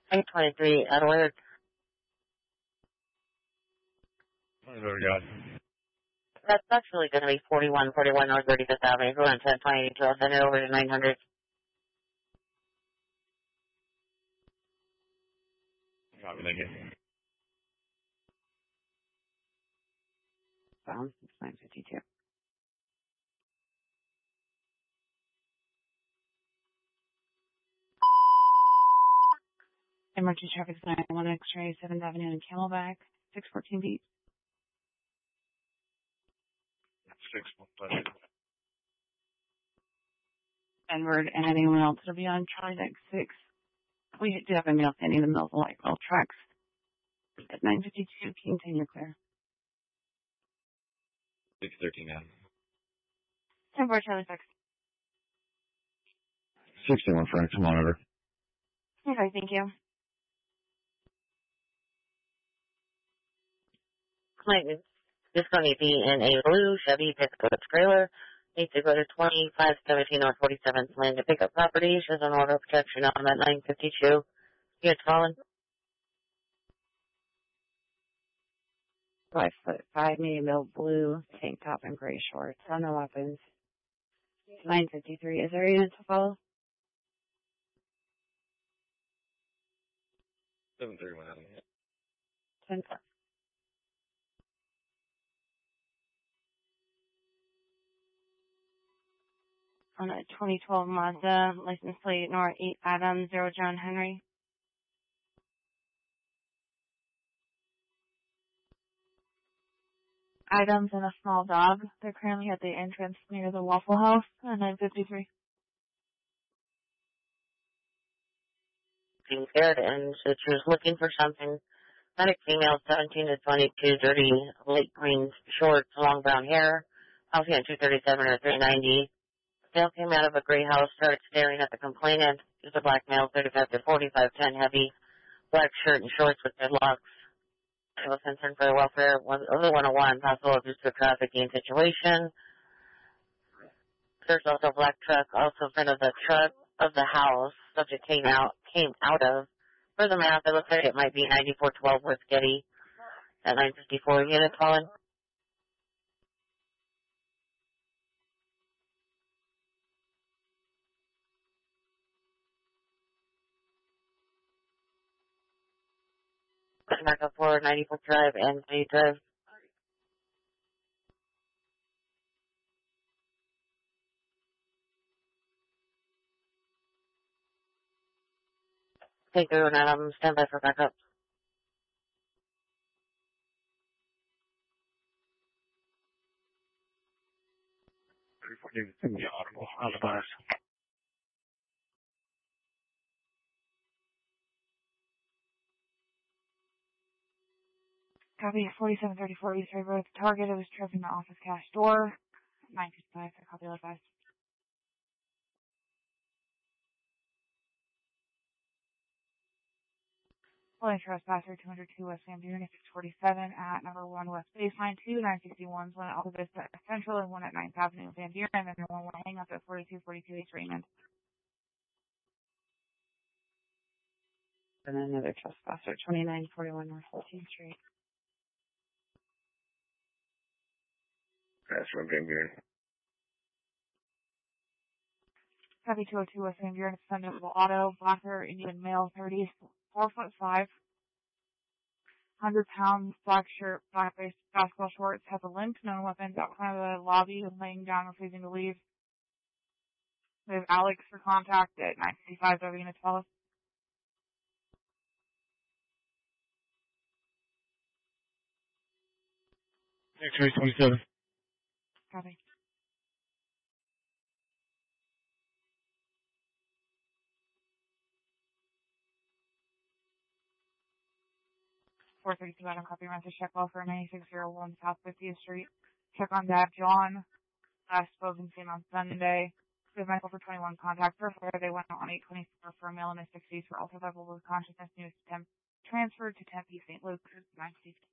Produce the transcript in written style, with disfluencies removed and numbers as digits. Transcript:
823 Edward. What do we got? That's actually going to be 4141 North 35th Avenue. Go on 1020, I'll send it over to 900. Copy, thank you. It's 952. Emergency traffic sign, 1 X-ray, 7th Avenue and Camelback, 614 feet. 615. Edward, and anyone else that'll be on Charlie Deck 6. We do have a mail standing in the middle of the light rail tracks. At 952, Kington, you're clear. 613 now. 10-4 Charlie 6. 61 Frank, come on over. Okay, thank you. Client is going to be in a blue Chevy pickup trailer. Needs to go to 2517 North 47th Lane to pick up property. Shows an order of protection on at 952. Yes, Colin. 5'5", medium build, blue tank top and gray shorts. No weapons. 953. Is there a unit to follow? 731 Adam. 10-4. On a 2012 Mazda, license plate Nor 8 Adam 0 John Henry. Items and a small dog. They're currently at the entrance near the Waffle House on 953. Being scared, and so she was looking for something. Medic female, 17 to 22, dirty, light green shorts, long brown hair. Healthy at 237 or 390. Male came out of a gray house, started staring at the complainant. He's a black male, 35 to 45, 10 heavy, black shirt and shorts with dreadlocks. I was concerned for the welfare. Other 101, possible abuse of trafficking situation. There's also a black truck, also in front of the truck of the house. Subject came out of. For the math, it looks like it might be 9412 West Getty at 954 unit, Colin. Back up for 94 Drive and 3 Drive. Take through and stand by for backup. 314 in the audible. How's the bias? Copy 4734 East River Road. The target, it was tripping the office cash door. 955, copy advised. Pulling trespasser 202 West Van Buren, 647 at number 1 West Baseline, 2 961s, one at Alta Vista Central, and one at 9th Avenue Van Buren, and then one will hang up at 4242 East Raymond. And then another trespasser, 2941 North 14th Street. That's from Van Buren. Copy 202 West Van Buren, Expendable Auto, Blacker, Indian male, 30s, 4'5", 100 pounds, black shirt, black base basketball shorts, has a limp, no weapons, out front of the lobby, laying down, refusing to leave. We have Alex for contact at 955 over unit 12. X-ray 27. Copy. .432 Adam, copy, rent check call for 9601 South 50th Street. Check on Dad John. Last spoken seen on Sunday. We have Michael for 21 contact. Earlier, they went on 824 for a male in his 60s for ultra level with consciousness news transferred to Tempe, St. Luke's, 960.